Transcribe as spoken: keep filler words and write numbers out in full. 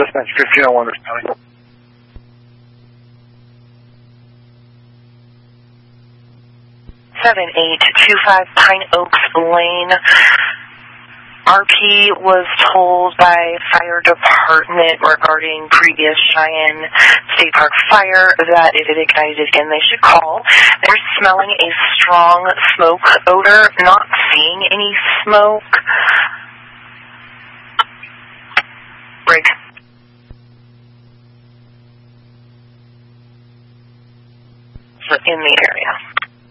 Dispatch fifteen oh one responding. seven eight two five Pine Oaks Lane. R P was told by fire department regarding previous Cheyenne State Park fire that it had ignited again. They should call. They're smelling a strong smoke odor, not seeing any smoke. Break. So in the area.